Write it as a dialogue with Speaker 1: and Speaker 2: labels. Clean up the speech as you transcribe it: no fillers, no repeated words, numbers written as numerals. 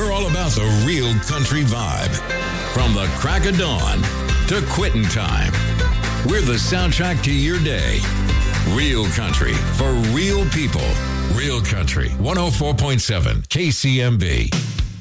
Speaker 1: We're all about the real country vibe. From the crack of dawn to quitting time. We're the soundtrack to your day. Real country for real people. Real Country 104.7 KCMB.